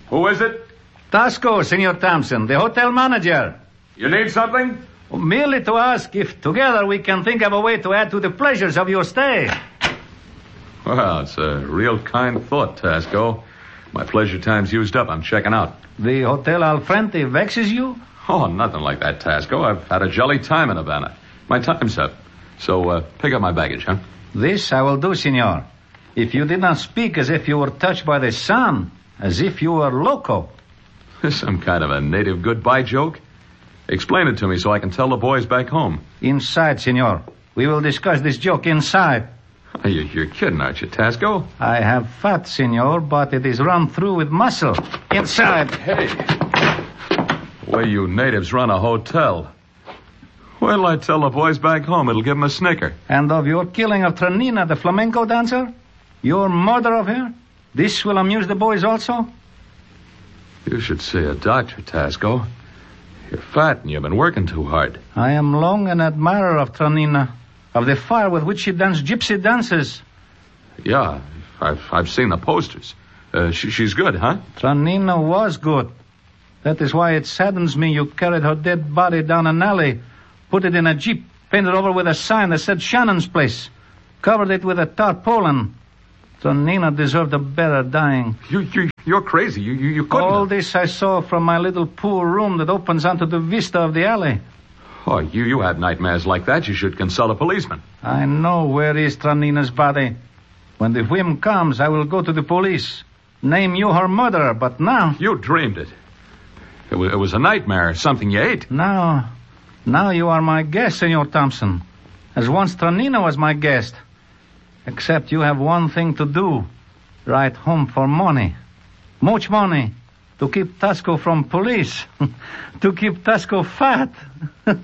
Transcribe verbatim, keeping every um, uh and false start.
Who is it? Tasco, Senor Thompson, the hotel manager. You need something? Merely to ask if together we can think of a way to add to the pleasures of your stay. Well, it's a real kind thought, Tasco. My pleasure time's used up. I'm checking out. The Hotel Alfrente vexes you? Oh, nothing like that, Tasco. I've had a jolly time in Havana. My time's up. So, uh, pick up my baggage, huh? This I will do, senor. If you did not speak as if you were touched by the sun, as if you were loco. Some kind of a native goodbye joke? Explain it to me so I can tell the boys back home. Inside, senor. We will discuss this joke inside. Oh, you, you're kidding, aren't you, Tasco? I have fat, senor, but it is run through with muscle. Inside. Hey. The way you natives run a hotel. What'll I tell the boys back home? It'll give them a snicker. And of your killing of Tranina, the flamenco dancer? Your murder of her? This will amuse the boys also? You should see a doctor, Tasco. You're fat and you've been working too hard. I am long an admirer of Tranina, of the fire with which she danced gypsy dances. Yeah, I've, I've seen the posters. Uh, she, she's good, huh? Tranina was good. That is why it saddens me you carried her dead body down an alley, put it in a jeep, painted over with a sign that said Shannon's place, covered it with a tarpaulin. Tranina deserved a better dying. You, you, you're crazy. You, you, you couldn't. All have... this I saw from my little poor room that opens onto the vista of the alley. Oh, you, you have nightmares like that. You should consult a policeman. I know where is Tranina's body. When the whim comes, I will go to the police. Name you her murderer, but now... You dreamed it. It was, it was a nightmare, something you ate. Now, now you are my guest, Senor Thompson. As once Tranina was my guest. Except you have one thing to do. Write home for money. Much money. To keep Tasco from police. To keep Tasco fat.